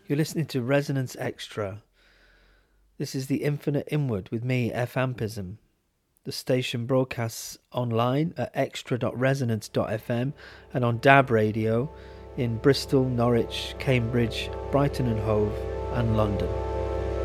You're listening to Resonance Extra. This is the Infinite Inward with me, Fampism. The station broadcasts online at extra.resonance.fm and on DAB Radio in Bristol, Norwich, Cambridge, Brighton and Hove and London.